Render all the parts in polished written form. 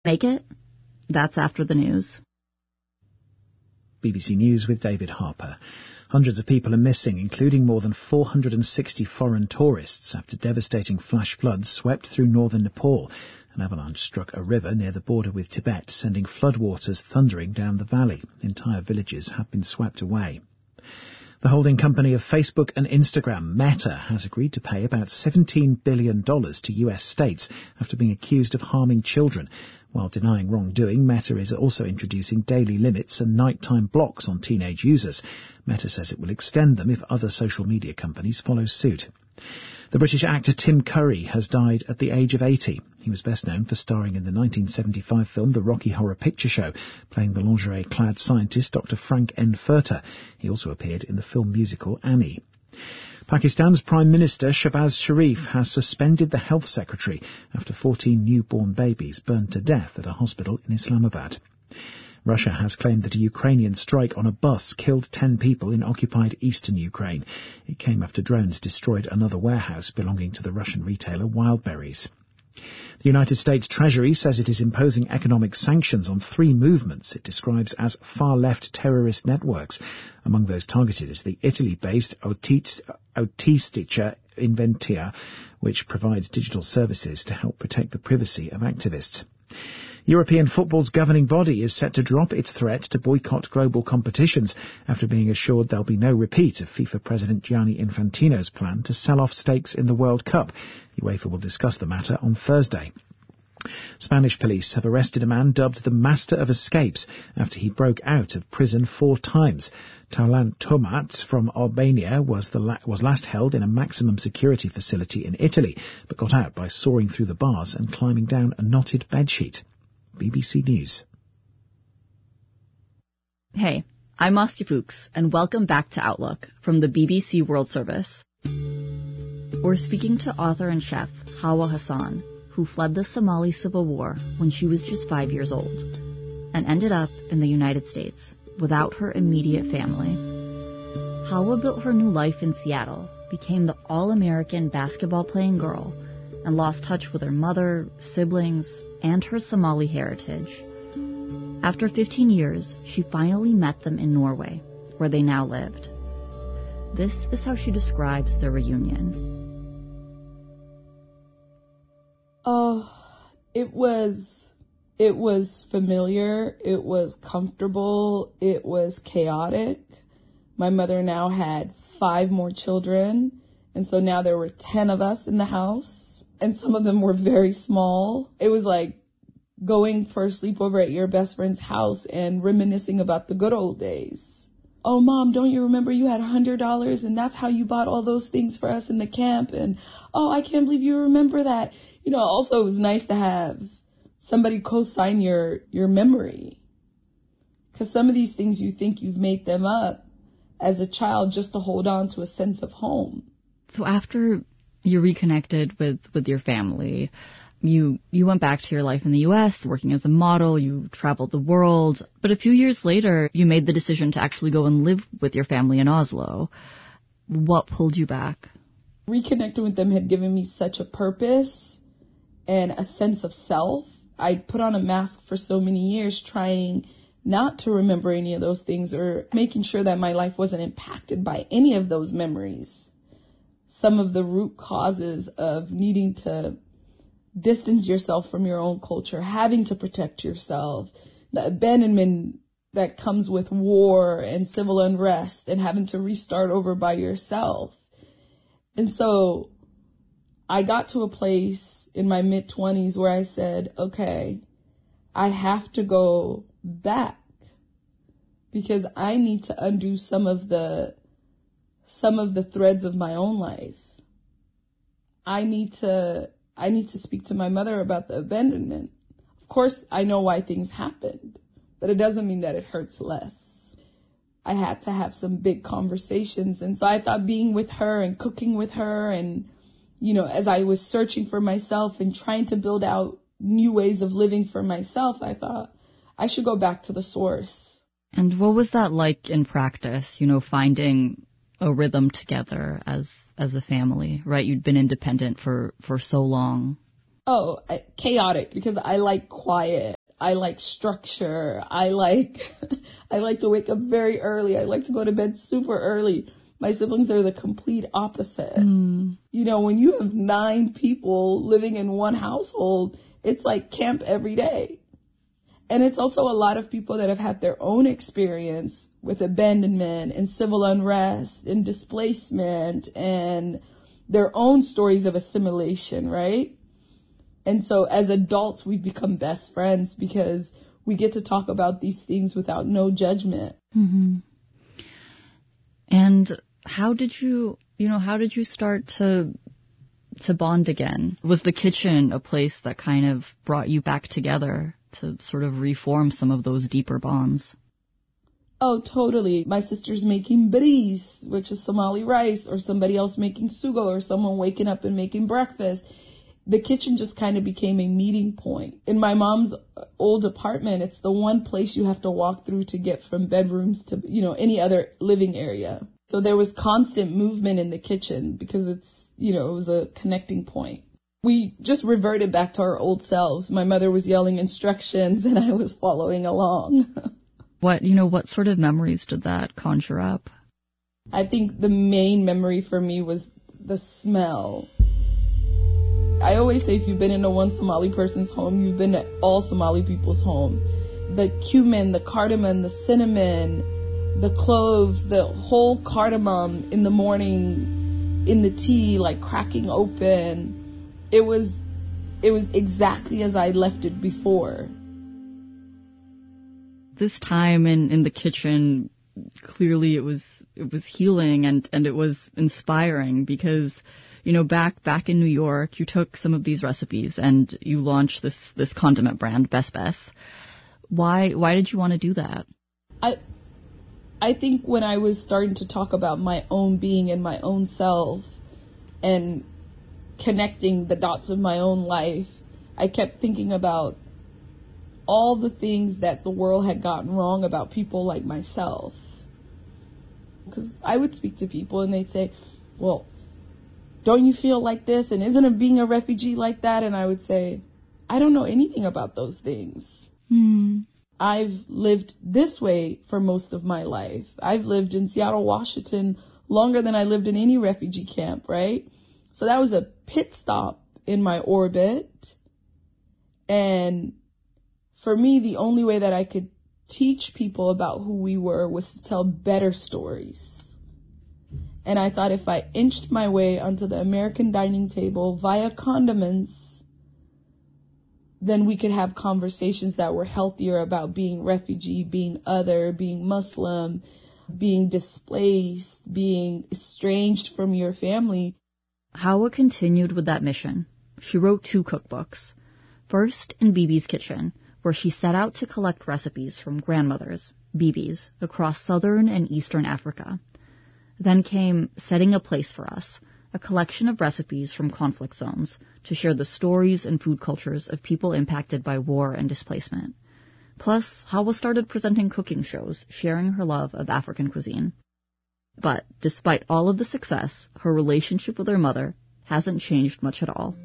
Make it? That's after the news. BBC News with David Harper. Hundreds of people are missing, including more than 460 foreign tourists, after devastating flash floods swept through northern Nepal. An avalanche struck a river near the border with Tibet, sending floodwaters thundering down the valley. Entire villages have been swept away. The holding company of Facebook and Instagram, Meta, has agreed to pay about $17 billion to US states after being accused of harming children. While denying wrongdoing, Meta is also introducing daily limits and nighttime blocks on teenage users. Meta says it will extend them if other social media companies follow suit. The British actor Tim Curry has died at the age of 80. He was best known for starring in the 1975 film The Rocky Horror Picture Show, playing the lingerie-clad scientist Dr. Frank N. Furter. He also appeared in the film musical Annie. Pakistan's Prime Minister Shehbaz Sharif has suspended the health secretary after 14 newborn babies burned to death at a hospital in Islamabad. Russia has claimed that a Ukrainian strike on a bus killed 10 people in occupied eastern Ukraine. It came after drones destroyed another warehouse belonging to the Russian retailer Wildberries. The United States Treasury says it is imposing economic sanctions on 3 movements it describes as far-left terrorist networks. Among those targeted is the Italy-based Autistica Inventia, which provides digital services to help protect the privacy of activists. European football's governing body is set to drop its threat to boycott global competitions after being assured there'll be no repeat of FIFA President Gianni Infantino's plan to sell off stakes in the World Cup. UEFA will discuss the matter on Thursday. Spanish police have arrested a man dubbed the Master of Escapes after he broke out of prison 4 times. Taulant Tomat from Albania was last held in a maximum security facility in Italy, but got out by soaring through the bars and climbing down a knotted bedsheet. BBC News. Hey, I'm Masti Fuchs, and welcome back to Outlook from the BBC World Service. We're speaking to author and chef Hawa Hassan, who fled the Somali Civil War when she was just 5 years old, and ended up in the United States without her immediate family. Hawa built her new life in Seattle, became the all-American basketball-playing girl, and lost touch with her mother, siblings, and her Somali heritage. After 15 years, she finally met them in Norway, where they now lived. This is how she describes their reunion. Oh, it was familiar, it was comfortable, it was chaotic. My mother now had 5 more children, and so now there were 10 of us in the house. And some of them were very small. It was like going for a sleepover at your best friend's house and reminiscing about the good old days. Oh, Mom, don't you remember you had $100 and that's how you bought all those things for us in the camp? And, oh, I can't believe you remember that. You know, also it was nice to have somebody co-sign your memory. Because some of these things you think you've made them up as a child just to hold on to a sense of home. So after you reconnected with your family, you went back to your life in the U.S., working as a model, you traveled the world, but a few years later, you made the decision to actually go and live with your family in Oslo. What pulled you back? Reconnecting with them had given me such a purpose and a sense of self. I'd put on a mask for so many years trying not to remember any of those things or making sure that my life wasn't impacted by any of those memories. Some of the root causes of needing to distance yourself from your own culture, having to protect yourself, the abandonment that comes with war and civil unrest and having to restart over by yourself. And so I got to a place in my mid-20s where I said, okay, I have to go back because I need to undo some of the threads of my own life. I need to speak to my mother about the abandonment. Of course, I know why things happened, but it doesn't mean that it hurts less. I had to have some big conversations, and so I thought being with her and cooking with her and, you know, as I was searching for myself and trying to build out new ways of living for myself, I thought I should go back to the source. And what was that like in practice, you know, finding a rhythm together as a family, right? You'd been independent for so long. Oh, chaotic, because I like quiet. I like structure. I like to wake up very early. I like to go to bed super early. My siblings are the complete opposite. You know, when you have 9 people living in one household, it's like camp every day. And it's also a lot of people that have had their own experience with abandonment and civil unrest and displacement and their own stories of assimilation, right? And so as adults, we've become best friends because we get to talk about these things without no judgment. And how did you start to bond again? Was the kitchen a place that kind of brought you back together to sort of reform some of those deeper bonds? Oh, totally. My sister's making bris, which is Somali rice, or somebody else making sugo, or someone waking up and making breakfast. The kitchen just kind of became a meeting point. In my mom's old apartment, it's the one place you have to walk through to get from bedrooms to, you know, any other living area. So there was constant movement in the kitchen because it's, you know, it was a connecting point. We just reverted back to our old selves. My mother was yelling instructions and I was following along. What sort of memories did that conjure up? I think the main memory for me was the smell. I always say if you've been into one Somali person's home, you've been to all Somali people's home. The cumin, the cardamom, the cinnamon, the cloves, the whole cardamom in the morning in the tea, like cracking open. It was exactly as I left it before. This time in the kitchen, clearly it was healing and it was inspiring because, you know, back in New York, you took some of these recipes and you launched this condiment brand, Bes Bes. Why did you want to do that? I think when I was starting to talk about my own being and my own self and connecting the dots of my own life, I kept thinking about all the things that the world had gotten wrong about people like myself. Because I would speak to people and they'd say, well, don't you feel like this? And isn't it being a refugee like that? And I would say, I don't know anything about those things. I've lived this way for most of my life. I've lived in Seattle, Washington longer than I lived in any refugee camp, right? So that was a pit stop in my orbit. And for me, the only way that I could teach people about who we were was to tell better stories. And I thought if I inched my way onto the American dining table via condiments, then we could have conversations that were healthier about being refugee, being other, being Muslim, being displaced, being estranged from your family. Hawa continued with that mission. She wrote 2 cookbooks. First, in Bibi's Kitchen, where she set out to collect recipes from grandmothers, Bibis, across southern and eastern Africa. Then came Setting a Place for Us, a collection of recipes from conflict zones to share the stories and food cultures of people impacted by war and displacement. Plus, Hawa started presenting cooking shows, sharing her love of African cuisine. But despite all of the success, her relationship with her mother hasn't changed much at all.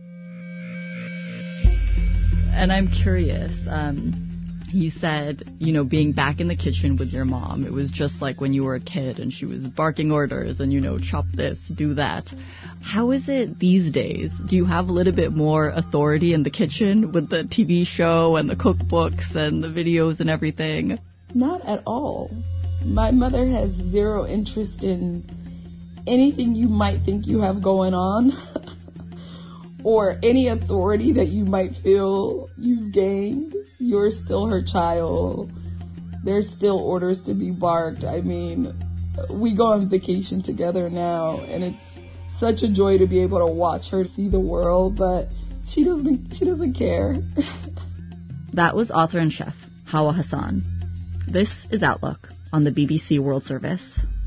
And I'm curious, you said, you know, being back in the kitchen with your mom, it was just like when you were a kid and she was barking orders and, you know, chop this, do that. How is it these days? Do you have a little bit more authority in the kitchen with the TV show and the cookbooks and the videos and everything? Not at all. My mother has zero interest in anything you might think you have going on. Or any authority that you might feel you've gained. You're still her child. There's still orders to be barked. I mean, we go on vacation together now, and it's such a joy to be able to watch her see the world, but she doesn't care. That was author and chef Hawa Hassan. This is Outlook on the BBC World Service.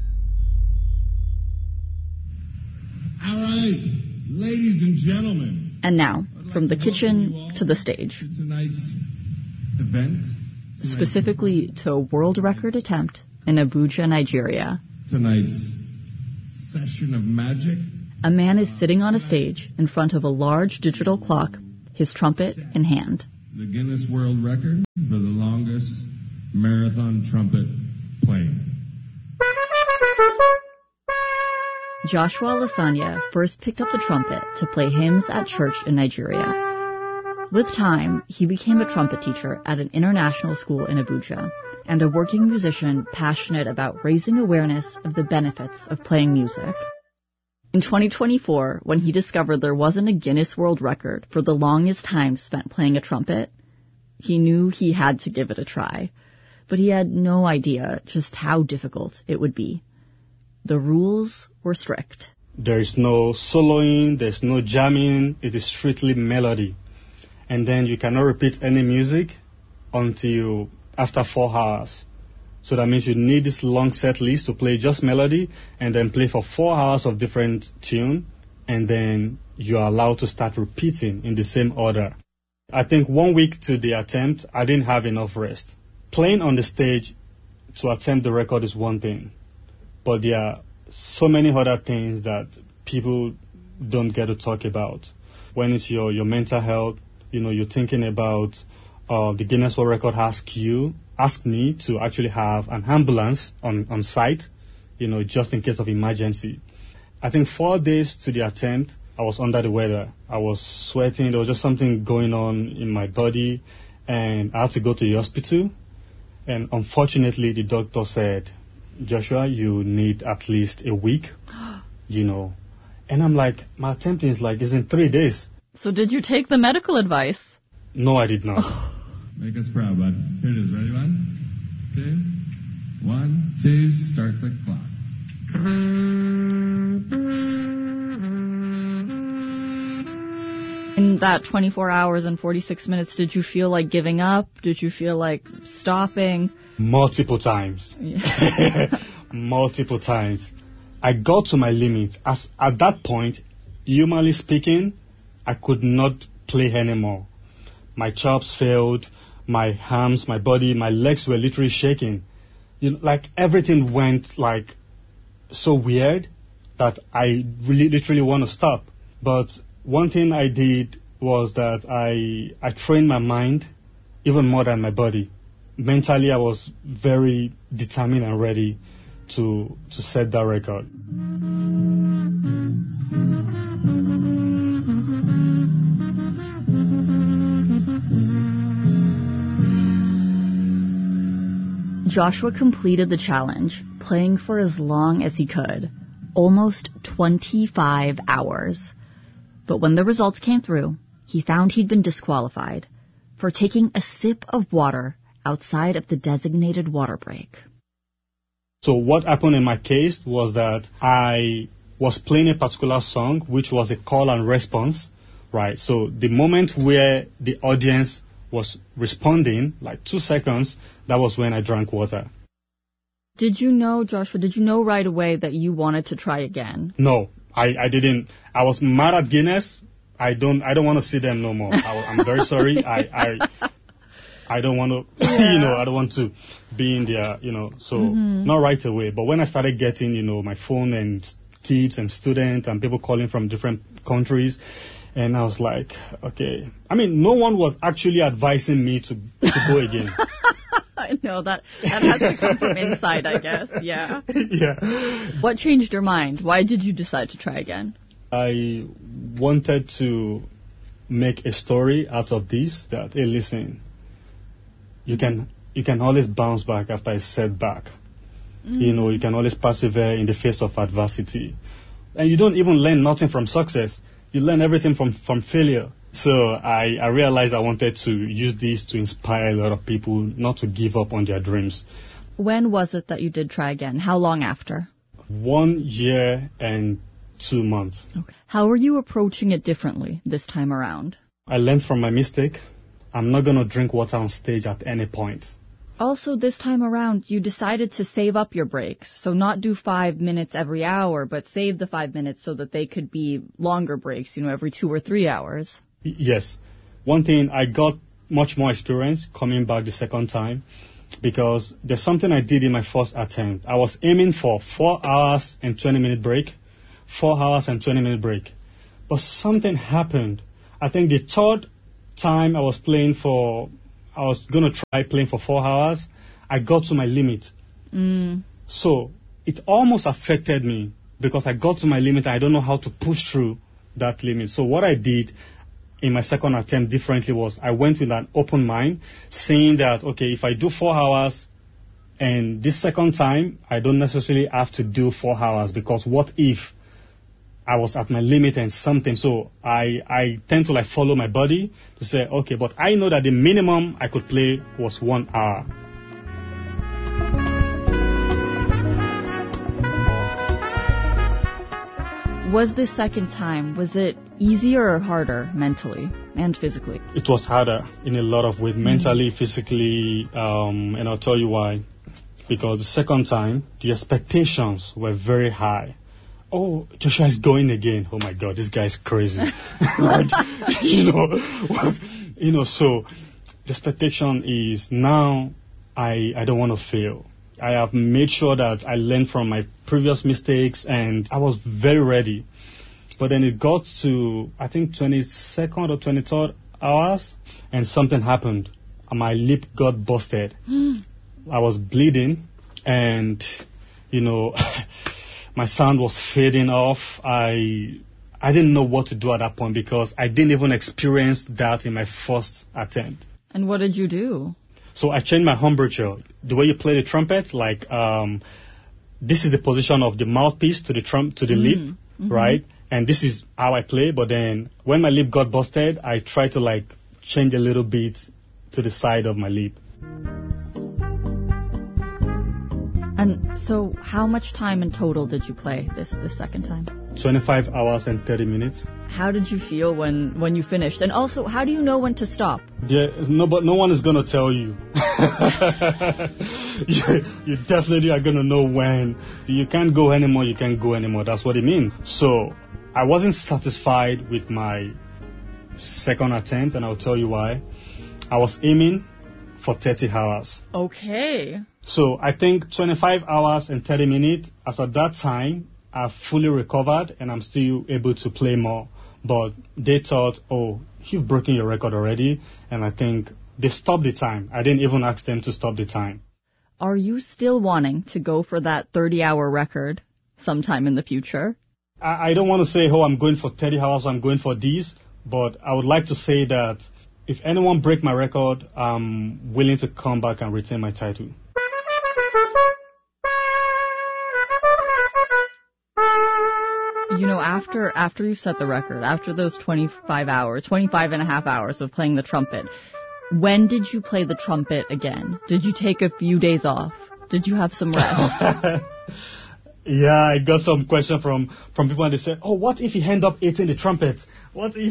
All right. Ladies and gentlemen. And now, from the kitchen to the stage. Tonight's event. Specifically to a world record attempt in Abuja, Nigeria. Tonight's session of magic. A man is sitting on a stage in front of a large digital clock, his trumpet in hand. the Guinness World Record for the longest marathon trumpet playing. Joshua Lasanya first picked up the trumpet to play hymns at church in Nigeria. With time, he became a trumpet teacher at an international school in Abuja and a working musician passionate about raising awareness of the benefits of playing music. In 2024, when he discovered there wasn't a Guinness World Record for the longest time spent playing a trumpet, he knew he had to give it a try. But he had no idea just how difficult it would be. The rules were strict. There is no soloing, there's no jamming, it is strictly melody. And then you cannot repeat any music until after 4 hours. So that means you need this long set list to play just melody and then play for 4 hours of different tune, and then you are allowed to start repeating in the same order. I think 1 week to the attempt, I didn't have enough rest. Playing on the stage to attempt the record is one thing, but there are so many other things that people don't get to talk about. When it's your mental health, you're thinking about the Guinness World Record asked me to actually have an ambulance on site, just in case of emergency. I think 4 days to the attempt, I was under the weather. I was sweating. There was just something going on in my body, and I had to go to the hospital. And unfortunately, the doctor said, Joshua, you need at least a week, And I'm like, my attempt is in 3 days. So did you take the medical advice? No, I did not. Make us proud, bud. Here it is. Ready, bud? Okay. 1, 2, start the clock. In that 24 hours and 46 minutes, did you feel like giving up? Did you feel like stopping? Multiple times. Multiple times. I got to my limit. At that point, humanly speaking, I could not play anymore. My chops failed, my arms, my body, my legs were literally shaking. Everything went so weird that I really literally want to stop. But one thing I did was that I trained my mind even more than my body. Mentally, I was very determined and ready to set that record. Joshua completed the challenge, playing for as long as he could, almost 25 hours. But when the results came through, he found he'd been disqualified for taking a sip of water outside of the designated water break. So what happened in my case was that I was playing a particular song, which was a call and response, right? So the moment where the audience was responding, 2 seconds, that was when I drank water. Did you know, Joshua, right away that you wanted to try again? No, I didn't. I was mad at Guinness. I don't want to see them no more. I'm very sorry. I don't want to, I don't want to be in there, so not right away. But when I started getting, my phone and kids and students and people calling from different countries, and I was like, okay. I mean, no one was actually advising me to go again. I know that has to come from inside, I guess. Yeah. Yeah. What changed your mind? Why did you decide to try again? I wanted to make a story out of this that, hey, listen, you can always bounce back after a setback. You can always persevere in the face of adversity. And you don't even learn nothing from success. You learn everything from failure. So I realized I wanted to use this to inspire a lot of people not to give up on their dreams. When was it that you did try again? How long after? 1 year and 2 months. Okay. How are you approaching it differently this time around? I learned from my mistake. I'm not going to drink water on stage at any point. Also, this time around, you decided to save up your breaks. So not do 5 minutes every hour, but save the 5 minutes so that they could be longer breaks, every 2 or 3 hours. Yes. One thing, I got much more experience coming back the second time because there's something I did in my first attempt. I was aiming for 4 hours and 20-minute break, 4 hours and 20-minute break. But something happened. I think the third time I was going to try playing for 4 hours, I got to my limit. So it almost affected me because I got to my limit and I don't know how to push through that limit. So what I did in my second attempt differently was I went with an open mind, saying that, okay, if I do 4 hours and this second time, I don't necessarily have to do 4 hours because what if I was at my limit and something? So I tend to follow my body to say, okay, but I know that the minimum I could play was 1 hour. Was this second time, was it easier or harder mentally and physically? It was harder in a lot of ways, mentally, physically, and I'll tell you why. Because the second time, the expectations were very high. Oh, Joshua is going again. Oh my God, this guy's crazy. So the expectation is now I don't want to fail. I have made sure that I learned from my previous mistakes and I was very ready. But then it got to, I think, 22nd or 23rd hours and something happened. My lip got busted. I was bleeding and, my sound was fading off. I didn't know what to do at that point because I didn't even experience that in my first attempt. And what did you do? So I changed my embouchure. The way you play the trumpet, this is the position of the mouthpiece to the lip, right? And this is how I play. But then when my lip got busted, I tried to change a little bit to the side of my lip. And so how much time in total did you play this second time? 25 hours and 30 minutes. How did you feel when you finished? And also, how do you know when to stop? Yeah, but no one is going to tell you. You definitely are going to know when. You can't go anymore, you can't go anymore. That's what it means. So I wasn't satisfied with my second attempt, and I'll tell you why. I was aiming for 30 hours. Okay. So I think 25 hours and 30 minutes, as at that time, I've fully recovered and I'm still able to play more. But they thought, oh, you've broken your record already. And I think they stopped the time. I didn't even ask them to stop the time. Are you still wanting to go for that 30-hour record sometime in the future? I don't want to say, oh, I'm going for 30 hours, I'm going for these. But I would like to say that if anyone break my record, I'm willing to come back and retain my title. After you set the record, after those 25 and a half hours of playing the trumpet, when did you play the trumpet again? Did you take a few days off? Did you have some rest? Yeah, I got some question from people and they said, oh, what if he end up eating the trumpet? What if,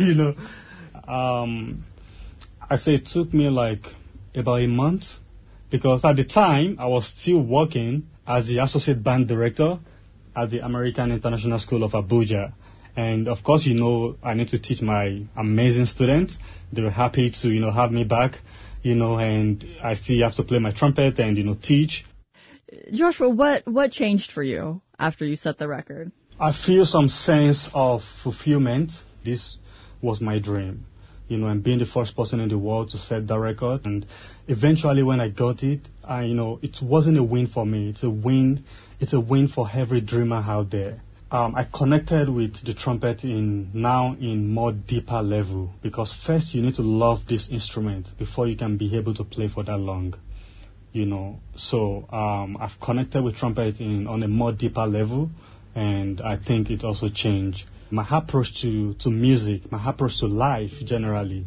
I say it took me about a month because at the time I was still working as the associate band director at the American International School of Abuja. And of course, I need to teach my amazing students. They were happy to, have me back, and I still have to play my trumpet and, teach. Joshua, what changed for you after you set the record? I feel some sense of fulfillment. This was my dream, and being the first person in the world to set that record. And eventually when I got it, it wasn't a win for me. It's a win for every dreamer out there. I connected with the trumpet in more deeper level because first you need to love this instrument before you can be able to play for that long. So I've connected with trumpet on a more deeper level, and I think it also changed my approach to music, my approach to life generally.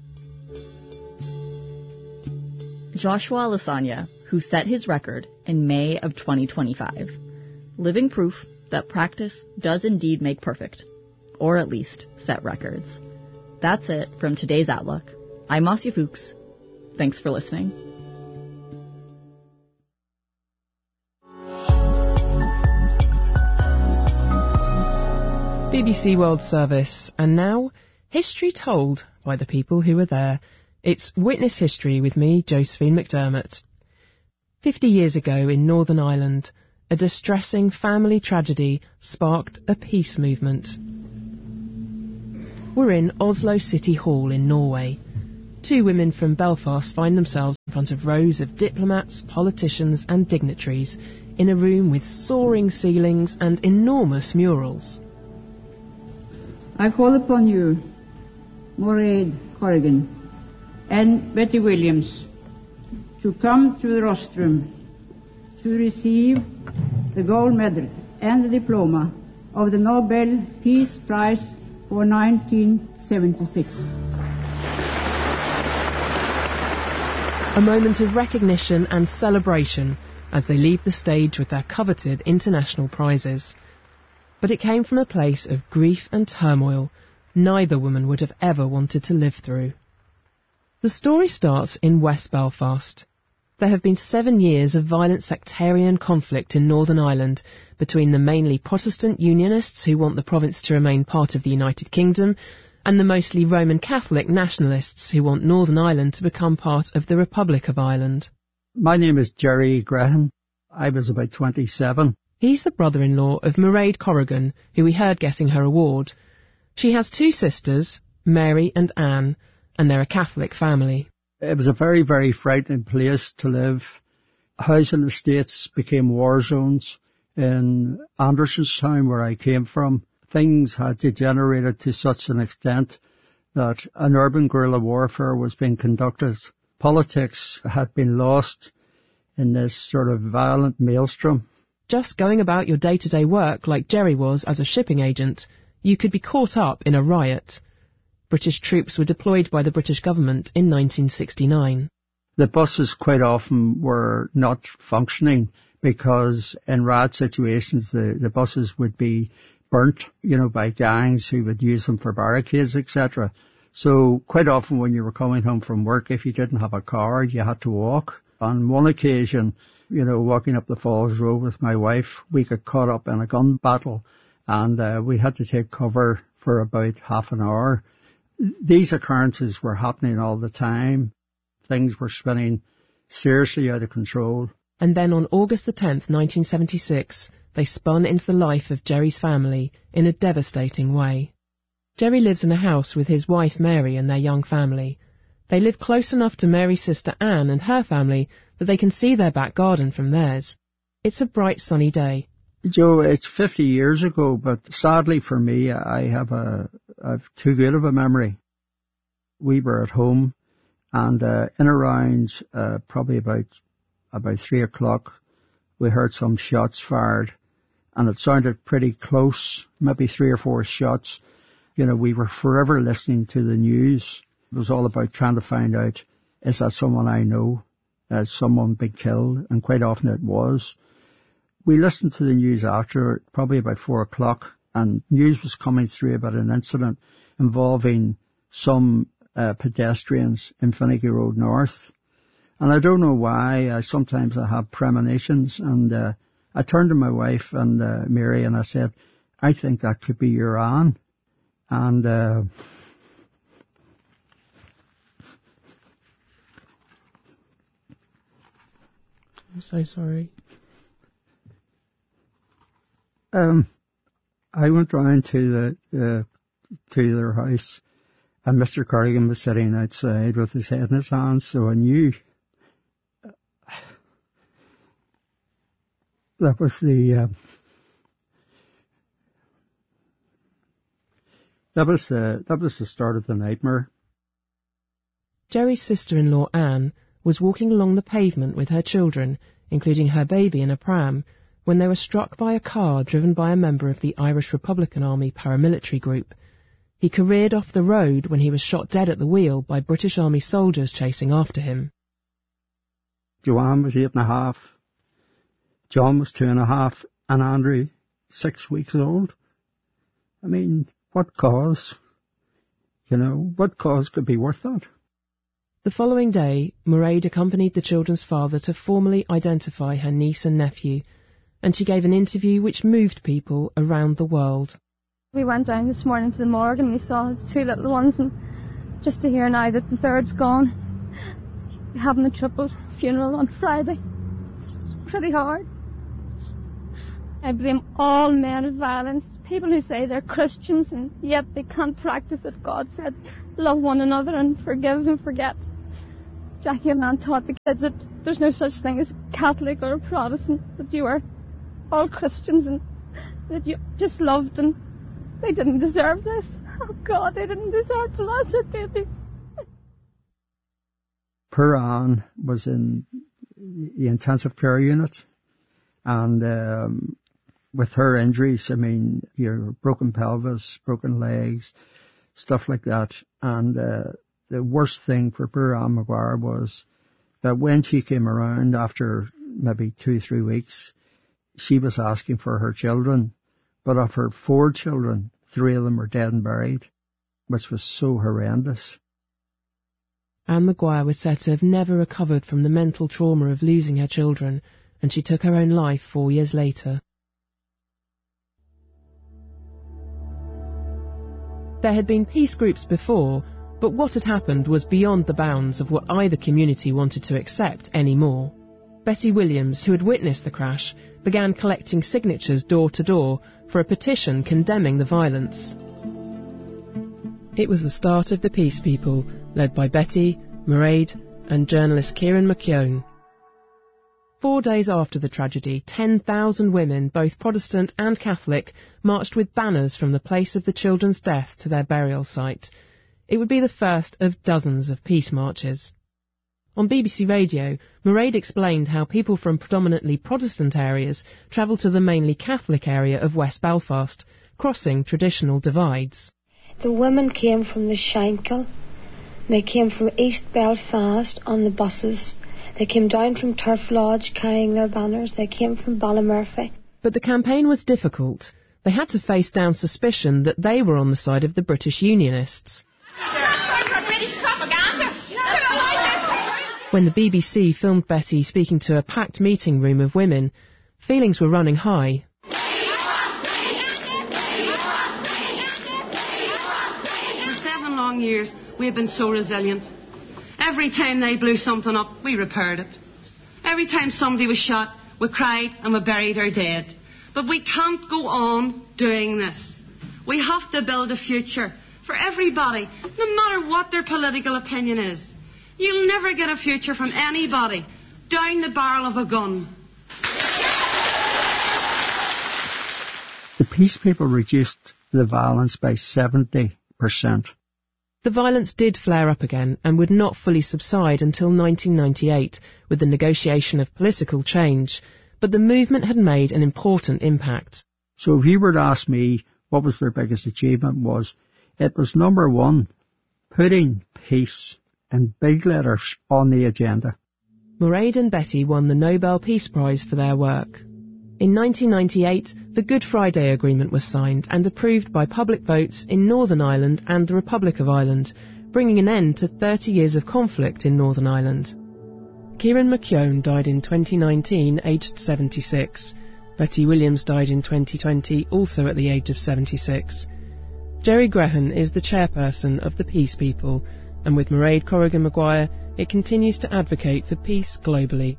Joshua Alisanya, who set his record in May of 2025. Living proof that practice does indeed make perfect, or at least set records. That's it from today's Outlook. I'm Marcia Fuchs. Thanks for listening. BBC World Service, and now, history told by the people who were there. It's Witness History with me, Josephine McDermott. 50 years ago in Northern Ireland, a distressing family tragedy sparked a peace movement. We're in Oslo City Hall in Norway. Two women from Belfast find themselves in front of rows of diplomats, politicians and dignitaries in a room with soaring ceilings and enormous murals. I call upon you, Mairead Corrigan and Betty Williams, to come to the rostrum to receive the gold medal and the diploma of the Nobel Peace Prize for 1976. A moment of recognition and celebration as they leave the stage with their coveted international prizes. But it came from a place of grief and turmoil neither woman would have ever wanted to live through. The story starts in West Belfast. There have been 7 years of violent sectarian conflict in Northern Ireland between the mainly Protestant Unionists who want the province to remain part of the United Kingdom and the mostly Roman Catholic nationalists who want Northern Ireland to become part of the Republic of Ireland. My name is Jerry Graham. I was about 27. He's the brother-in-law of Mairead Corrigan, who we heard getting her award. She has 2 sisters, Mary and Anne, and they're a Catholic family. It was a very, very frightening place to live. Housing estates became war zones. In Andersonstown, where I came from, things had degenerated to such an extent that an urban guerrilla warfare was being conducted. Politics had been lost in this sort of violent maelstrom. Just going about your day-to-day work like Jerry was as a shipping agent, you could be caught up in a riot. British troops were deployed by the British government in 1969. The buses quite often were not functioning because in riot situations the buses would be burnt, by gangs who would use them for barricades, etc. So quite often when you were coming home from work, if you didn't have a car, you had to walk. On one occasion, walking up the Falls Road with my wife, we got caught up in a gun battle and we had to take cover for about half an hour. These occurrences were happening all the time. Things were spinning seriously out of control. And then on August the 10th, 1976, they spun into the life of Jerry's family in a devastating way. Jerry lives in a house with his wife Mary and their young family. They live close enough to Mary's sister Anne and her family that they can see their back garden from theirs. It's a bright sunny day. Joe, it's 50 years ago, but sadly for me, I've too good of a memory. We were at home, and in around probably about 3 o'clock, we heard some shots fired, and it sounded pretty close, maybe 3 or 4 shots. We were forever listening to the news. It was all about trying to find out, is that someone I know? Has someone been killed? And quite often it was. We listened to the news after, probably about 4 o'clock, and news was coming through about an incident involving some pedestrians in Finnegan Road North. And I don't know why, sometimes I have premonitions, and I turned to my wife and Mary and I said, I think that could be your Anne. And I'm so sorry. I went round to their house, and Mr. Corrigan was sitting outside with his head in his hands, so I knew that was the start of the nightmare. Jerry's sister-in-law Anne was walking along the pavement with her children, including her baby in a pram, when they were struck by a car driven by a member of the Irish Republican Army paramilitary group. He careered off the road when he was shot dead at the wheel by British Army soldiers chasing after him. Joanne was 8.5. John was 2.5. And Andrew, 6 weeks old. I mean, what cause? What cause could be worth that? The following day, Mairead accompanied the children's father to formally identify her niece and nephew, and she gave an interview which moved people around the world. We went down this morning to the morgue and we saw the 2 little ones, and just to hear now that the third's gone, we're having a triple funeral on Friday. It's pretty hard. I blame all men of violence, People who say they're Christians and yet they can't practice that God said, love one another and forgive and forget. Jackie and Nan taught the kids that there's no such thing as Catholic or a Protestant, that you are all Christians and that you just loved, and they didn't deserve this. Oh God, they didn't deserve to lose their babies. Poor Anne was in the intensive care unit, and with her injuries, I mean, your broken pelvis, broken legs, stuff like that, and the worst thing for poor Anne Maguire was that when she came around after maybe 2-3 weeks, she was asking for her children, but of her 4 children, 3 of them were dead and buried, which was so horrendous. Anne Maguire was said to have never recovered from the mental trauma of losing her children, and she took her own life 4 years later. There had been peace groups before, but what had happened was beyond the bounds of what either community wanted to accept anymore. Betty Williams, who had witnessed the crash, began collecting signatures door to door for a petition condemning the violence. It was the start of the Peace People, led by Betty, Mairead and journalist Kieran McKeown. 4 days after the tragedy, 10,000 women, both Protestant and Catholic, marched with banners from the place of the children's death to their burial site. It would be the first of dozens of peace marches. On BBC Radio, Mairead explained how people from predominantly Protestant areas travelled to the mainly Catholic area of West Belfast, crossing traditional divides. The women came from the Shankill, they came from East Belfast on the buses, they came down from Turf Lodge carrying their banners, they came from Ballymurphy. But the campaign was difficult. They had to face down suspicion that they were on the side of the British Unionists. When the BBC filmed Betty speaking to a packed meeting room of women, feelings were running high. For 7 long years, we have been so resilient. Every time they blew something up, we repaired it. Every time somebody was shot, we cried and we buried our dead. But we can't go on doing this. We have to build a future for everybody, no matter what their political opinion is. You'll never get a future from anybody down the barrel of a gun. The Peace People reduced the violence by 70%. The violence did flare up again and would not fully subside until 1998 with the negotiation of political change, but the movement had made an important impact. So if you were to ask me what was their biggest achievement it was number 1, putting peace in big letters on the agenda. Mairead and Betty won the Nobel Peace Prize for their work. In 1998, the Good Friday Agreement was signed and approved by public votes in Northern Ireland and the Republic of Ireland, bringing an end to 30 years of conflict in Northern Ireland. Kieran McKeown died in 2019, aged 76. Betty Williams died in 2020, also at the age of 76. Jerry Grehan is the chairperson of the Peace People, and with Mairead Corrigan Maguire, it continues to advocate for peace globally.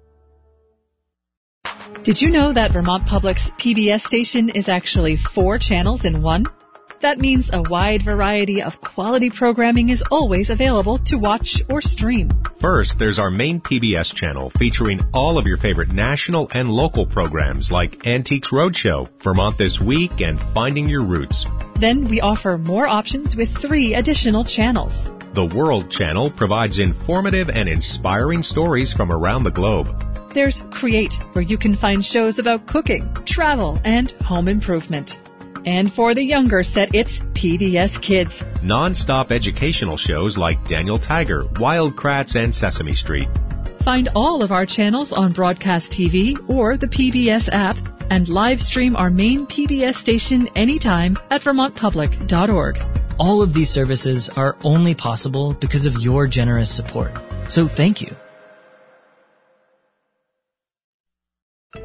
Did you know that Vermont Public's PBS station is actually 4 channels in one? That means a wide variety of quality programming is always available to watch or stream. First, there's our main PBS channel featuring all of your favorite national and local programs like Antiques Roadshow, Vermont This Week, and Finding Your Roots. Then we offer more options with 3 additional channels. The World Channel provides informative and inspiring stories from around the globe. There's Create, where you can find shows about cooking, travel, and home improvement. And for the younger set, it's PBS Kids. Non-stop educational shows like Daniel Tiger, Wild Kratts, and Sesame Street. Find all of our channels on Broadcast TV or the PBS app, and live stream our main PBS station anytime at vermontpublic.org. All of these services are only possible because of your generous support. So thank you.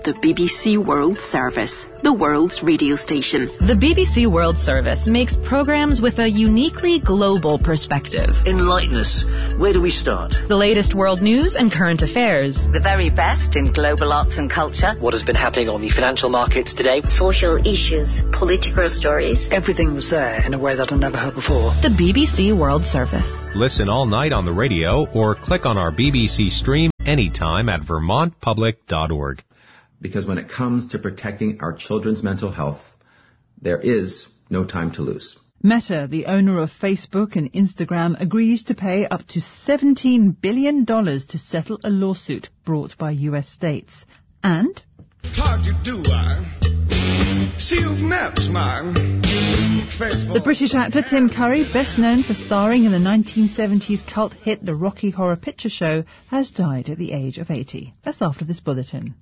the BBC World Service, the world's radio station. The BBC World Service makes programs with a uniquely global perspective. Enlighten us. Where do we start? The latest world news and current affairs. The very best in global arts and culture. What has been happening on the financial markets today? Social issues, political stories. Everything was there in a way that I've never heard before. The BBC World Service. Listen all night on the radio or click on our BBC stream anytime at vermontpublic.org. Because when it comes to protecting our children's mental health, there is no time to lose. Meta, the owner of Facebook and Instagram, agrees to pay up to $17 billion to settle a lawsuit brought by US states. And... How do you do, see you've met my Facebook. The British actor Tim Curry, best known for starring in the 1970s cult hit The Rocky Horror Picture Show, has died at the age of 80. That's after this bulletin.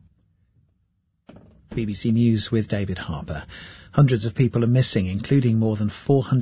BBC News with David Harper. Hundreds of people are missing, including more than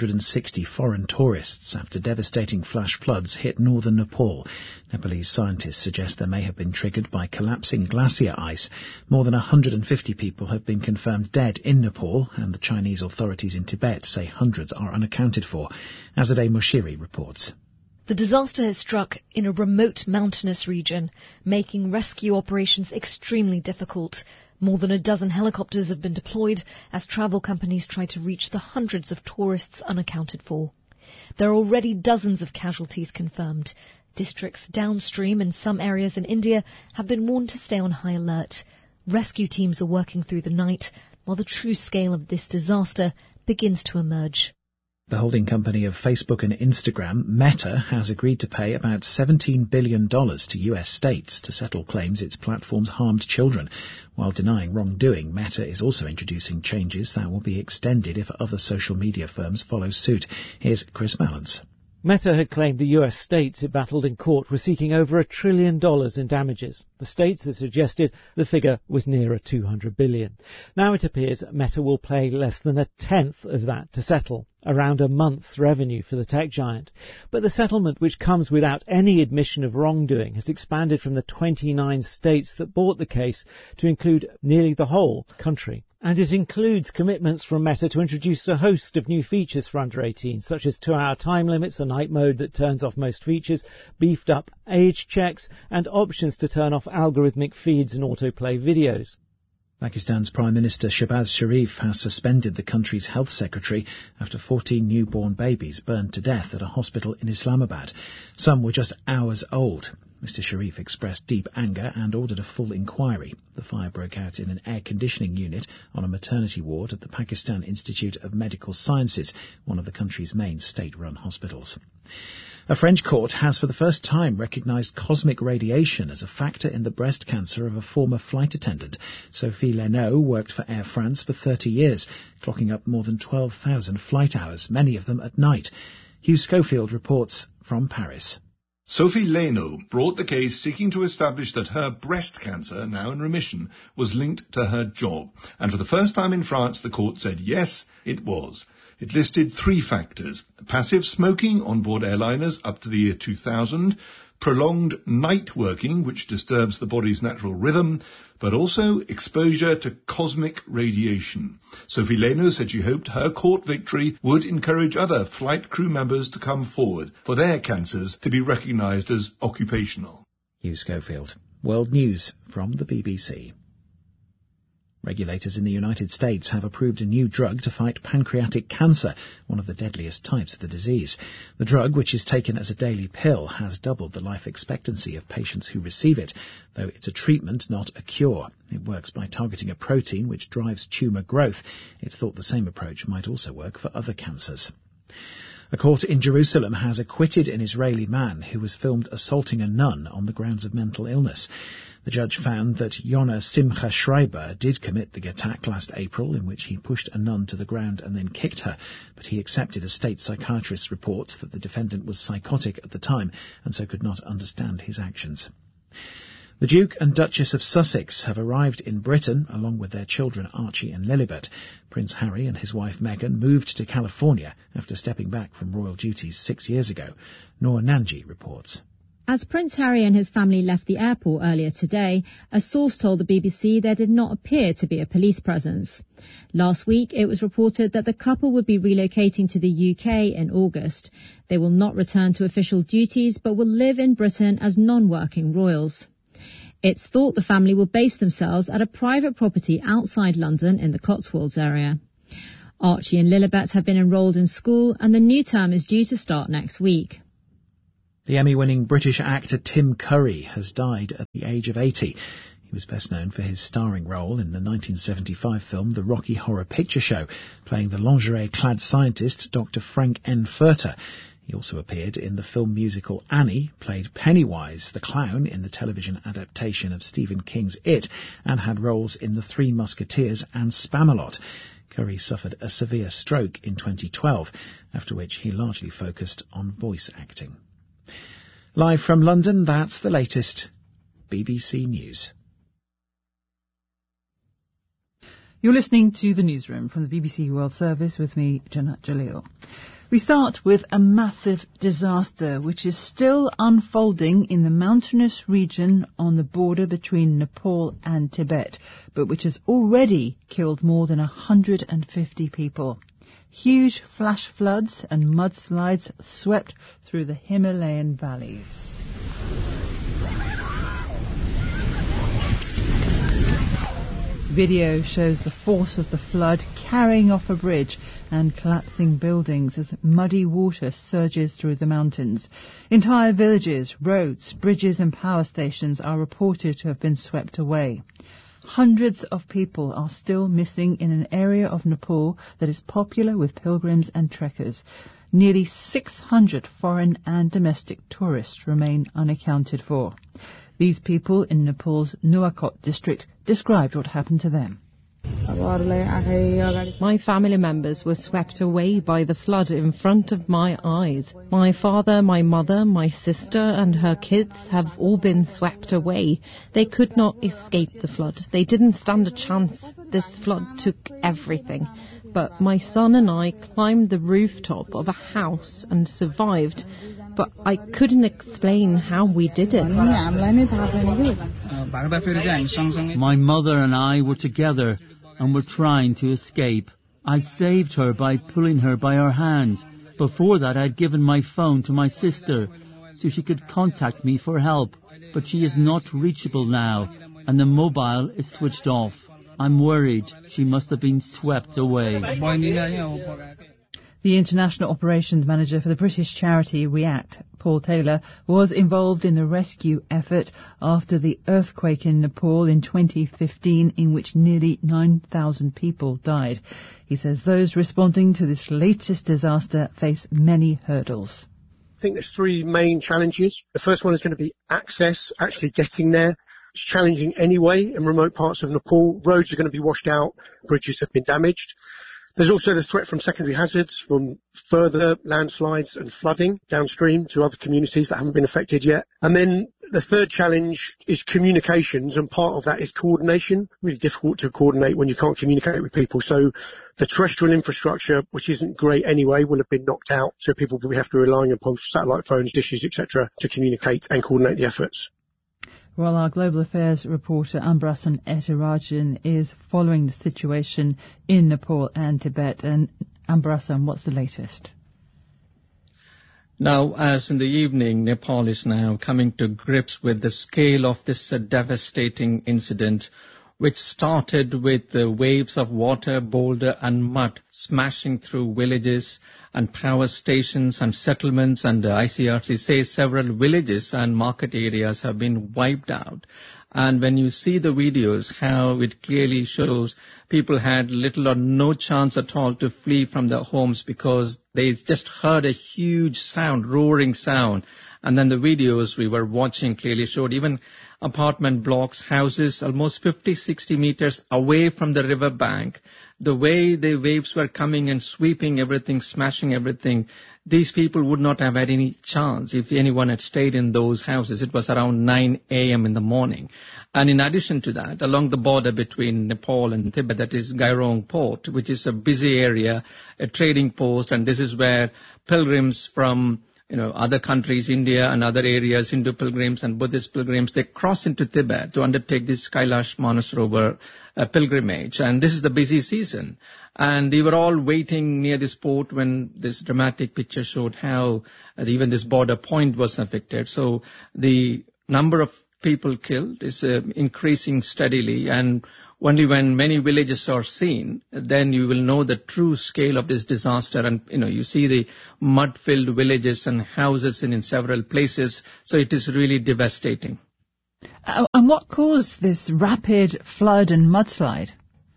460 foreign tourists, after devastating flash floods hit northern Nepal. Nepalese scientists suggest they may have been triggered by collapsing glacier ice. More than 150 people have been confirmed dead in Nepal, and the Chinese authorities in Tibet say hundreds are unaccounted for. Azadeh Moshiri reports. The disaster has struck in a remote mountainous region, making rescue operations extremely difficult. More than a dozen helicopters have been deployed as travel companies try to reach the hundreds of tourists unaccounted for. There are already dozens of casualties confirmed. Districts downstream in some areas in India have been warned to stay on high alert. Rescue teams are working through the night while the true scale of this disaster begins to emerge. The holding company of Facebook and Instagram, Meta, has agreed to pay about $17 billion to US states to settle claims its platforms harmed children. While denying wrongdoing, Meta is also introducing changes that will be extended if other social media firms follow suit. Here's Chris Mallance. Meta had claimed the US states it battled in court were seeking over $1 trillion in damages. The states had suggested the figure was nearer $200 billion. Now it appears Meta will pay less than a tenth of that to settle, around a month's revenue for the tech giant. But the settlement, which comes without any admission of wrongdoing, has expanded from the 29 states that brought the case to include nearly the whole country. And it includes commitments from Meta to introduce a host of new features for under 18, such as 2-hour time limits, a night mode that turns off most features, beefed up age checks, and options to turn off algorithmic feeds and autoplay videos. Pakistan's Prime Minister Shehbaz Sharif has suspended the country's health secretary after 14 newborn babies burned to death at a hospital in Islamabad. Some were just hours old. Mr. Sharif expressed deep anger and ordered a full inquiry. The fire broke out in an air conditioning unit on a maternity ward at the Pakistan Institute of Medical Sciences, one of the country's main state-run hospitals. A French court has for the first time recognised cosmic radiation as a factor in the breast cancer of a former flight attendant. Sophie Leno worked for Air France for 30 years, clocking up more than 12,000 flight hours, many of them at night. Hugh Schofield reports from Paris. Sophie Leno brought the case seeking to establish that her breast cancer, now in remission, was linked to her job. And for the first time in France, the court said yes, it was. It listed 3 factors: passive smoking on board airliners up to the year 2000, prolonged night working, which disturbs the body's natural rhythm, but also exposure to cosmic radiation. Sophie Leno said she hoped her court victory would encourage other flight crew members to come forward for their cancers to be recognised as occupational. Hugh Schofield. World News from the BBC. Regulators in the United States have approved a new drug to fight pancreatic cancer, one of the deadliest types of the disease. The drug, which is taken as a daily pill, has doubled the life expectancy of patients who receive it, though it's a treatment, not a cure. It works by targeting a protein which drives tumour growth. It's thought the same approach might also work for other cancers. A court in Jerusalem has acquitted an Israeli man who was filmed assaulting a nun on the grounds of mental illness. The judge found that Yonah Simcha Schreiber did commit the attack last April, in which he pushed a nun to the ground and then kicked her, but he accepted a state psychiatrist's report that the defendant was psychotic at the time and so could not understand his actions. The Duke and Duchess of Sussex have arrived in Britain, along with their children Archie and Lilibet. Prince Harry and his wife Meghan moved to California after stepping back from royal duties 6 years ago. Noor Nanji reports. As Prince Harry and his family left the airport earlier today, a source told the BBC there did not appear to be a police presence. Last week, it was reported that the couple would be relocating to the UK in August. They will not return to official duties, but will live in Britain as non-working royals. It's thought the family will base themselves at a private property outside London in the Cotswolds area. Archie and Lilibet have been enrolled in school, and the new term is due to start next week. The Emmy-winning British actor Tim Curry has died at the age of 80. He was best known for his starring role in the 1975 film The Rocky Horror Picture Show, playing the lingerie-clad scientist Dr. Frank N. Furter. He also appeared in the film musical Annie, played Pennywise the clown in the television adaptation of Stephen King's It, and had roles in The Three Musketeers and Spamalot. Curry suffered a severe stroke in 2012, after which he largely focused on voice acting. Live from London, that's the latest BBC News. You're listening to the newsroom from the BBC World Service with me, Janat Jalil. We start with a massive disaster which is still unfolding in the mountainous region on the border between Nepal and Tibet, but which has already killed more than 150 people. Huge flash floods and mudslides swept through the Himalayan valleys. Video shows the force of the flood carrying off a bridge and collapsing buildings as muddy water surges through the mountains. Entire villages, roads, bridges and power stations are reported to have been swept away. Hundreds of people are still missing in an area of Nepal that is popular with pilgrims and trekkers. Nearly 600 foreign and domestic tourists remain unaccounted for. These people in Nepal's Nuwakot district described what happened to them. My family members were swept away by the flood in front of my eyes. My father, my mother, my sister and her kids have all been swept away. They could not escape the flood. They didn't stand a chance. This flood took everything. But my son and I climbed the rooftop of a house and survived. But I couldn't explain how we did it. My mother and I were together and were trying to escape. I saved her by pulling her by her hand. Before that, I'd given my phone to my sister so she could contact me for help. But she is not reachable now, and the mobile is switched off. I'm worried she must have been swept away. The International Operations Manager for the British charity REACT, Paul Taylor, was involved in the rescue effort after the earthquake in Nepal in 2015 in which nearly 9,000 people died. He says those responding to this latest disaster face many hurdles. I think there's three main challenges. The first one is going to be access, actually getting there. It's challenging anyway in remote parts of Nepal. Roads are going to be washed out, bridges have been damaged. There's also the threat from secondary hazards, from further landslides and flooding downstream to other communities that haven't been affected yet. And then the third challenge is communications, and part of that is coordination. Really difficult to coordinate when you can't communicate with people. So the terrestrial infrastructure, which isn't great anyway, will have been knocked out. So people will have to rely upon satellite phones, dishes, etc. to communicate and coordinate the efforts. Well, our Global Affairs reporter Ambrasan Etirajan is following the situation in Nepal and Tibet. And Ambrasan, what's the latest? Now, as in the evening, Nepal is now coming to grips with the scale of this devastating incident, which started with the waves of water, boulder and mud smashing through villages and power stations and settlements, and ICRC says several villages and market areas have been wiped out. And when you see the videos, how it clearly shows people had little or no chance at all to flee from their homes because they just heard a huge sound, roaring sound. And then the videos we were watching clearly showed even apartment blocks, houses almost 50, 60 meters away from the river bank. The way the waves were coming and sweeping everything, smashing everything, these people would not have had any chance if anyone had stayed in those houses. It was around 9 a.m. in the morning. And in addition to that, along the border between Nepal and Tibet, that is Gairong Port, which is a busy area, a trading post, and this is where pilgrims from other countries, India and other areas, Hindu pilgrims and Buddhist pilgrims, they cross into Tibet to undertake this Kailash Manasarovar pilgrimage. And this is the busy season. And they were all waiting near this port when this dramatic picture showed how even this border point was affected. So the number of people killed is increasing steadily, and only when many villages are seen, then you will know the true scale of this disaster. And, you see the mud-filled villages and houses in several places. So it is really devastating. And what caused this rapid flood and mudslide?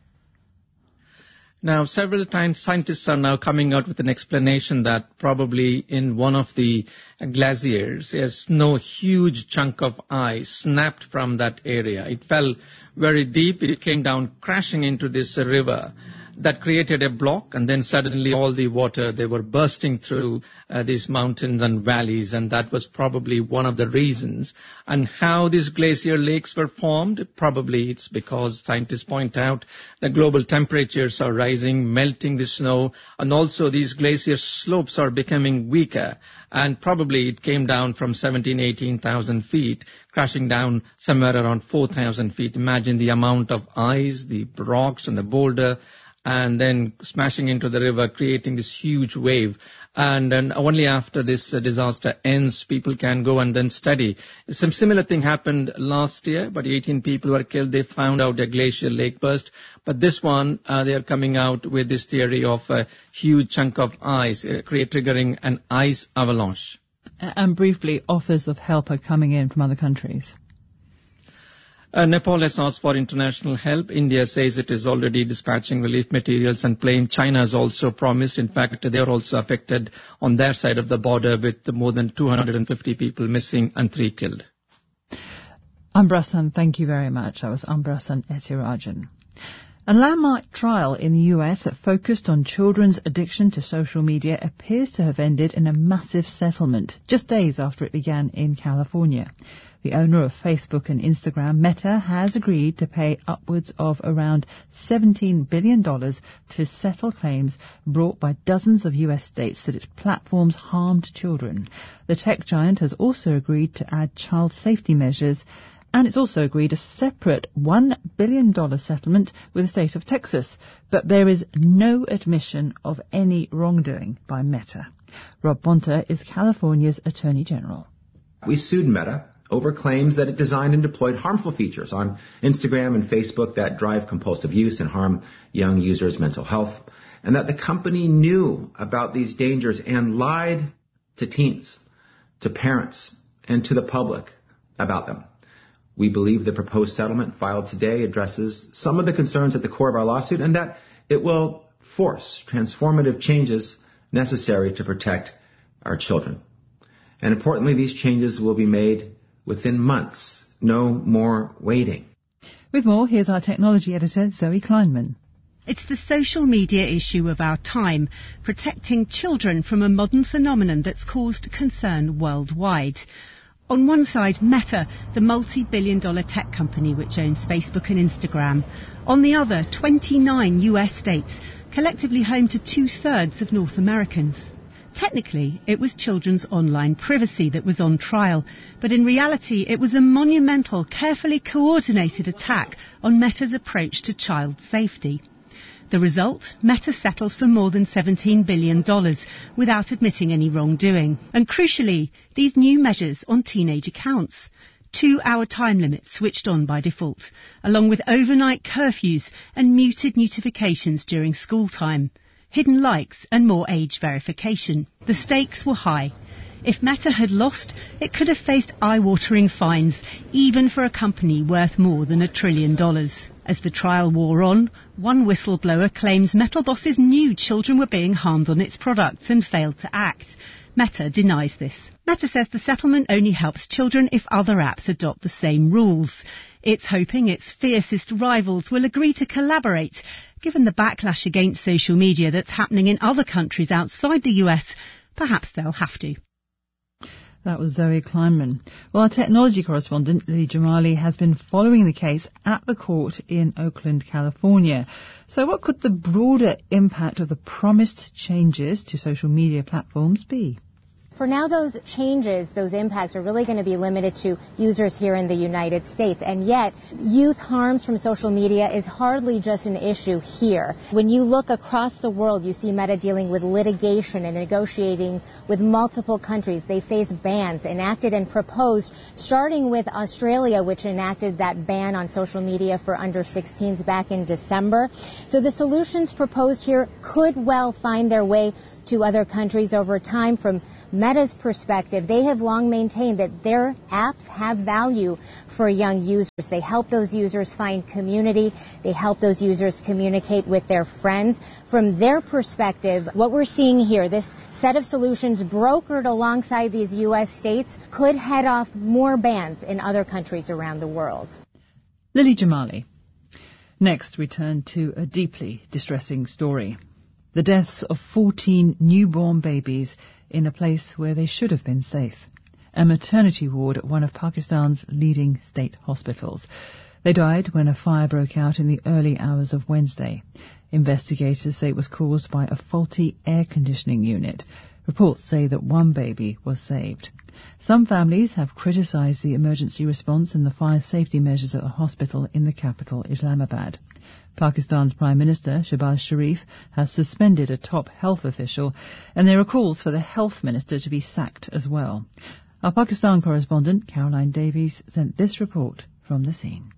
Now, several times scientists are now coming out with an explanation that probably in one of the glaciers, a huge chunk of ice snapped from that area. It fell very deep. It came down crashing into this river. That created a block, and then suddenly all the water, they were bursting through these mountains and valleys, and that was probably one of the reasons. And how these glacier lakes were formed, probably it's because scientists point out the global temperatures are rising, melting the snow, and also these glacier slopes are becoming weaker. And probably it came down from 18,000 feet, crashing down somewhere around 4,000 feet. Imagine the amount of ice, the rocks and the boulder, and then smashing into the river, creating this huge wave. And then only after this disaster ends, people can go and then study. Some similar thing happened last year, but 18 people were killed. They found out a glacial lake burst. But this one, they are coming out with this theory of a huge chunk of ice, triggering an ice avalanche. And briefly, offers of help are coming in from other countries. Nepal has asked for international help. India says it is already dispatching relief materials and plane. China has also promised. In fact, they are also affected on their side of the border with more than 250 people missing and 3 killed. Ambrasan, thank you very much. That was Ambrasan Ethirajan. A landmark trial in the US that focused on children's addiction to social media appears to have ended in a massive settlement just days after it began in California. The owner of Facebook and Instagram, Meta, has agreed to pay upwards of around $17 billion to settle claims brought by dozens of US states that its platforms harmed children. The tech giant has also agreed to add child safety measures, and it's also agreed a separate $1 billion settlement with the state of Texas. But there is no admission of any wrongdoing by Meta. Rob Bonta is California's Attorney General. We sued Meta over claims that it designed and deployed harmful features on Instagram and Facebook that drive compulsive use and harm young users' mental health, and that the company knew about these dangers and lied to teens, to parents, and to the public about them. We believe the proposed settlement filed today addresses some of the concerns at the core of our lawsuit, and that it will force transformative changes necessary to protect our children. And importantly, these changes will be made within months. No more waiting. With more, here's our technology editor, Zoe Kleinman. It's the social media issue of our time, protecting children from a modern phenomenon that's caused concern worldwide. On one side, Meta, the multi-billion-dollar tech company which owns Facebook and Instagram. On the other, 29 US states, collectively home to 2/3 of North Americans. Technically, it was children's online privacy that was on trial, but in reality it was a monumental, carefully coordinated attack on Meta's approach to child safety. The result? Meta settled for more than $17 billion without admitting any wrongdoing. And crucially, these new measures on teenage accounts. 2-hour time limits switched on by default, along with overnight curfews and muted notifications during school time, hidden likes and more age verification. The stakes were high. If Meta had lost, it could have faced eye-watering fines, even for a company worth more than $1 trillion. As the trial wore on, one whistleblower claims Meta bosses knew children were being harmed on its products and failed to act. Meta denies this. Meta says the settlement only helps children if other apps adopt the same rules. It's hoping its fiercest rivals will agree to collaborate. Given the backlash against social media that's happening in other countries outside the US, perhaps they'll have to. That was Zoe Kleinman. Well, our technology correspondent, Lee Jamali, has been following the case at the court in Oakland, California. So what could the broader impact of the promised changes to social media platforms be? For now, those changes, those impacts are really going to be limited to users here in the United States. And yet, youth harms from social media is hardly just an issue here. When you look across the world, you see Meta dealing with litigation and negotiating with multiple countries. They face bans enacted and proposed, starting with Australia, which enacted that ban on social media for under 16s back in December. So the solutions proposed here could well find their way to other countries over time. From Meta's perspective, they have long maintained that their apps have value for young users. They help those users find community. They help those users communicate with their friends. From their perspective, what we're seeing here, this set of solutions brokered alongside these U.S. states, could head off more bans in other countries around the world. Lily Jamali. Next, we turn to a deeply distressing story. The deaths of 14 newborn babies in a place where they should have been safe. A maternity ward at one of Pakistan's leading state hospitals. They died when a fire broke out in the early hours of Wednesday. Investigators say it was caused by a faulty air conditioning unit. Reports say that one baby was saved. Some families have criticised the emergency response and the fire safety measures at the hospital in the capital, Islamabad. Pakistan's Prime Minister, Shehbaz Sharif, has suspended a top health official, and there are calls for the health minister to be sacked as well. Our Pakistan correspondent, Caroline Davies, sent this report from the scene.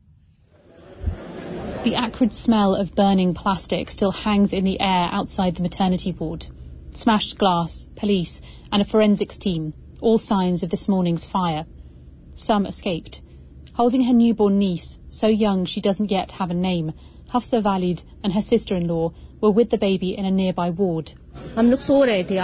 The acrid smell of burning plastic still hangs in the air outside the maternity ward. Smashed glass, police, and a forensics team, all signs of this morning's fire. Some escaped. Holding her newborn niece, so young she doesn't yet have a name, Hafsa Walid and her sister-in-law were with the baby in a nearby ward. Around 6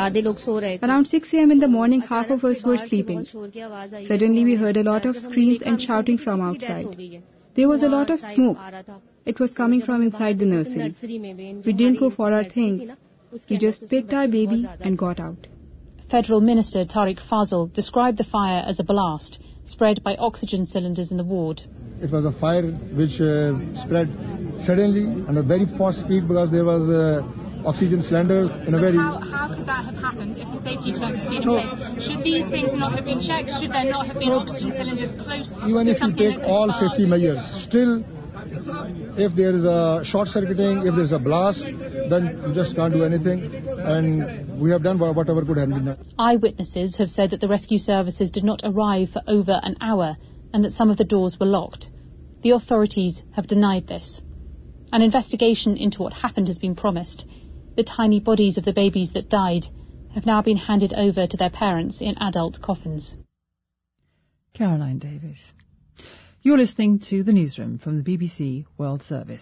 a.m. in the morning, half of us were sleeping. Suddenly we heard a lot of screams and shouting from outside. There was a lot of smoke. It was coming from inside the nursery. We didn't go for our things. We just picked our baby and got out. Federal Minister Tariq Fazal described the fire as a blast, spread by oxygen cylinders in the ward. It was a fire which spread suddenly and a very fast speed because there was oxygen cylinders in a very... How could that have happened if the safety checks had been in place? Should these things not have been checked? Should there not have been oxygen cylinders close even to if you take all safety measures, still, if there is a short-circuiting, if there is a blast, then you just can't do anything. And we have done whatever could have been done. Eyewitnesses have said that the rescue services did not arrive for over an hour and that some of the doors were locked. The authorities have denied this. An investigation into what happened has been promised. The tiny bodies of the babies that died have now been handed over to their parents in adult coffins. Caroline Davies. You're listening to the newsroom from the BBC World Service.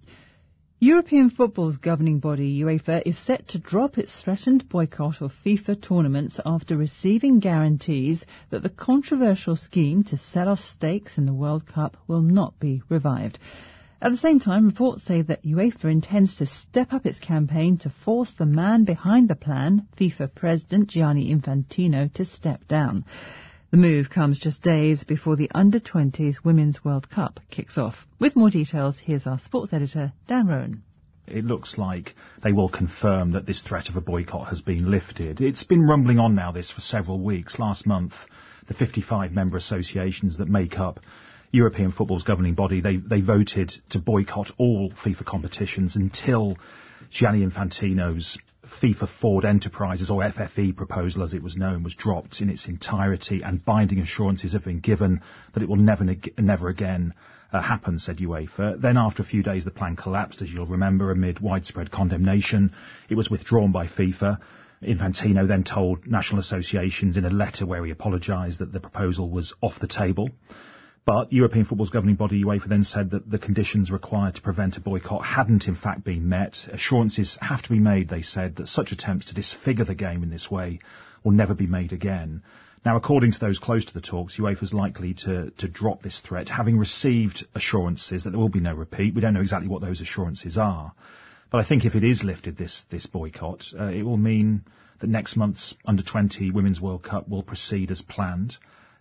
European football's governing body, UEFA, is set to drop its threatened boycott of FIFA tournaments after receiving guarantees that the controversial scheme to sell off stakes in the World Cup will not be revived. At the same time, reports say that UEFA intends to step up its campaign to force the man behind the plan, FIFA President Gianni Infantino, to step down. The move comes just days before the Under-20s Women's World Cup kicks off. With more details, here's our sports editor, Dan Rowan. It looks like they will confirm that this threat of a boycott has been lifted. It's been rumbling on now this for several weeks. Last month, the 55 member associations that make up European football's governing body, they voted to boycott all FIFA competitions until Gianni Infantino's FIFA Forward Enterprises, or FFE proposal as it was known, was dropped in its entirety, and binding assurances have been given that it will never again happen, said UEFA. Then after a few days the plan collapsed, as you'll remember, amid widespread condemnation. It was withdrawn by FIFA. Infantino then told national associations in a letter where he apologised that the proposal was off the table. But European football's governing body, UEFA, then said that the conditions required to prevent a boycott hadn't in fact been met. Assurances have to be made, they said, that such attempts to disfigure the game in this way will never be made again. Now, according to those close to the talks, UEFA is likely to drop this threat, having received assurances that there will be no repeat. We don't know exactly what those assurances are. But I think if it is lifted, this boycott, it will mean that next month's Under-20 Women's World Cup will proceed as planned.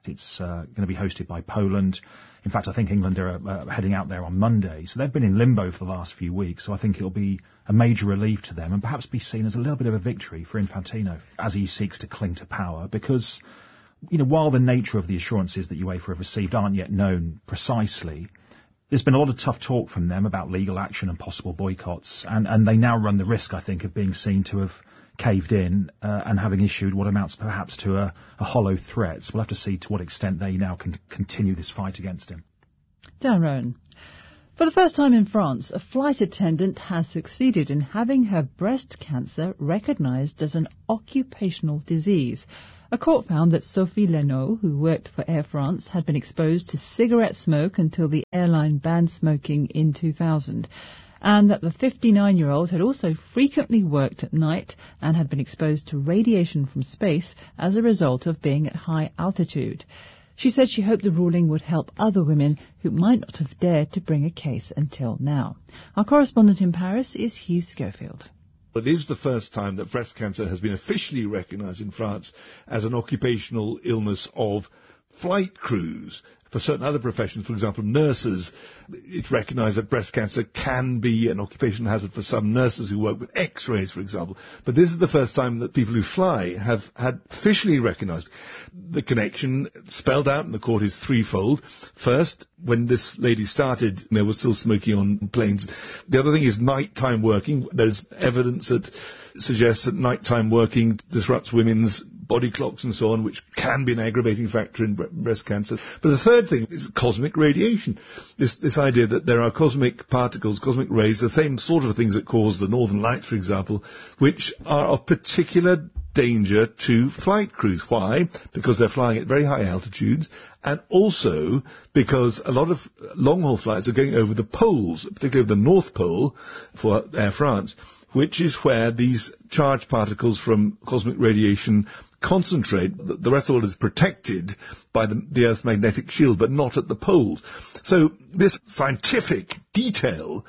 It's going to be hosted by Poland. In fact, I think England are heading out there on Monday. So they've been in limbo for the last few weeks. So I think it'll be a major relief to them and perhaps be seen as a little bit of a victory for Infantino as he seeks to cling to power. Because, while the nature of the assurances that UEFA have received aren't yet known precisely, there's been a lot of tough talk from them about legal action and possible boycotts. And they now run the risk, I think, of being seen to have caved in and having issued what amounts perhaps to a hollow threat. So we'll have to see to what extent they now can continue this fight against him. Dan Rowan. For the first time in France, a flight attendant has succeeded in having her breast cancer recognised as an occupational disease. A court found that Sophie Leno, who worked for Air France, had been exposed to cigarette smoke until the airline banned smoking in 2000. And that the 59-year-old had also frequently worked at night and had been exposed to radiation from space as a result of being at high altitude. She said she hoped the ruling would help other women who might not have dared to bring a case until now. Our correspondent in Paris is Hugh Schofield. It is the first time that breast cancer has been officially recognised in France as an occupational illness of flight crews. For certain other professions, for example, nurses, it's recognised that breast cancer can be an occupational hazard for some nurses who work with X-rays, for example. But this is the first time that people who fly have had officially recognised. The connection spelled out in the court is threefold. First, when this lady started, there was still smoking on planes. The other thing is nighttime working. There's evidence that suggests that nighttime working disrupts women's body clocks and so on, which can be an aggravating factor in breast cancer. But the third thing is cosmic radiation. This idea that there are cosmic particles, cosmic rays, the same sort of things that cause the northern lights, for example, which are of particular danger to flight crews. Why? Because they're flying at very high altitudes, and also because a lot of long-haul flights are going over the poles, particularly the North Pole for Air France, which is where these charged particles from cosmic radiation concentrate. The rest of the world is protected by the Earth's magnetic shield, but not at the poles. So this scientific detail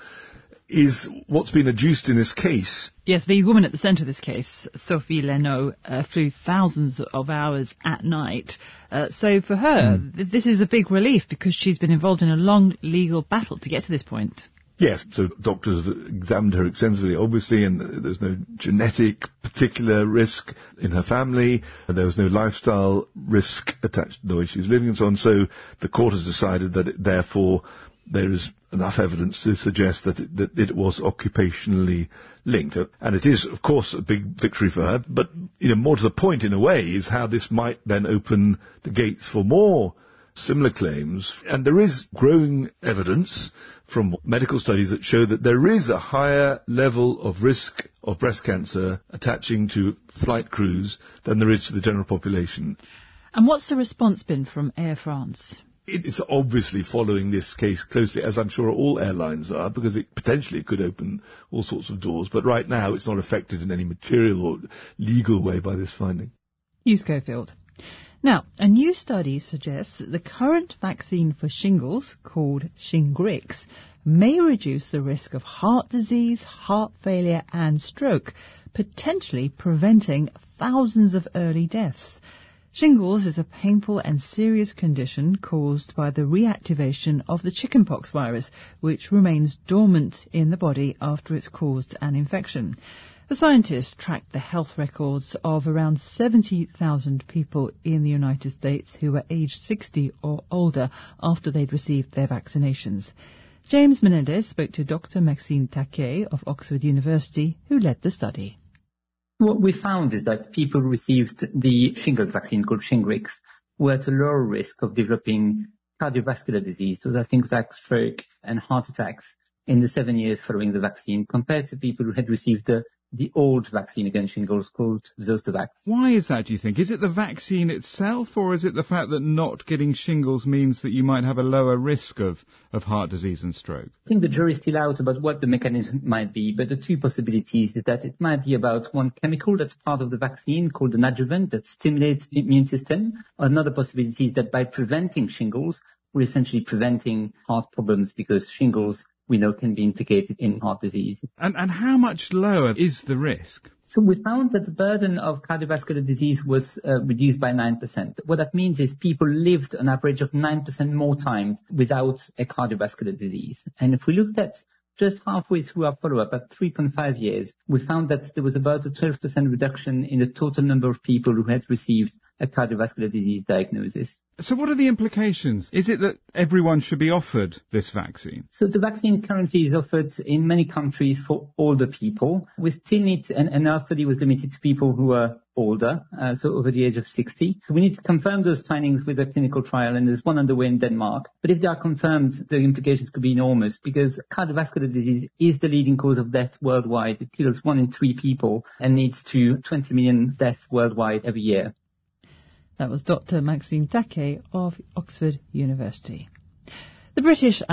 is what's been adduced in this case. Yes, the woman at the centre of this case, Sophie Leno, flew thousands of hours at night. So for her, this is a big relief because she's been involved in a long legal battle to get to this point. Yes, so doctors examined her extensively, obviously, and there's no genetic particular risk in her family. There was no lifestyle risk attached to the way she was living and so on. So the court has decided that, therefore, there is enough evidence to suggest that it was occupationally linked. And it is, of course, a big victory for her. But, more to the point, in a way, is how this might then open the gates for more similar claims. And there is growing evidence from medical studies that show that there is a higher level of risk of breast cancer attaching to flight crews than there is to the general population. And what's the response been from Air France? It's obviously following this case closely, as I'm sure all airlines are, because it potentially could open all sorts of doors. But right now it's not affected in any material or legal way by this finding. Hugh Schofield. Now, a new study suggests that the current vaccine for shingles, called Shingrix, may reduce the risk of heart disease, heart failure and stroke, potentially preventing thousands of early deaths. Shingles is a painful and serious condition caused by the reactivation of the chickenpox virus, which remains dormant in the body after it's caused an infection. The scientists tracked the health records of around 70,000 people in the United States who were aged 60 or older after they'd received their vaccinations. James Menendez spoke to Dr. Maxime Taquet of Oxford University, who led the study. What we found is that people who received the shingles vaccine called Shingrix were at a lower risk of developing cardiovascular disease, so that's things like stroke and heart attacks, in the 7 years following the vaccine, compared to people who had received the old vaccine against shingles called Zostavax. Why is that, do you think? Is it the vaccine itself, or is it the fact that not getting shingles means that you might have a lower risk of heart disease and stroke? I think the jury's still out about what the mechanism might be, but the two possibilities is that it might be about one chemical that's part of the vaccine called an adjuvant that stimulates the immune system. Another possibility is that by preventing shingles, we're essentially preventing heart problems because shingles we know can be implicated in heart disease. And how much lower is the risk? So we found that the burden of cardiovascular disease was reduced by 9%. What that means is people lived an average of 9% more time without a cardiovascular disease. And if we looked at just halfway through our follow-up at 3.5 years, we found that there was about a 12% reduction in the total number of people who had received a cardiovascular disease diagnosis. So what are the implications? Is it that everyone should be offered this vaccine? So the vaccine currently is offered in many countries for older people. We still need, and our study was limited to people who are older, so over the age of 60. So we need to confirm those findings with a clinical trial, and there's one underway in Denmark. But if they are confirmed, the implications could be enormous because cardiovascular disease is the leading cause of death worldwide. It kills 1 in 3 people and leads to 20 million deaths worldwide every year. That was Dr. Maxime Taquet of Oxford University. The British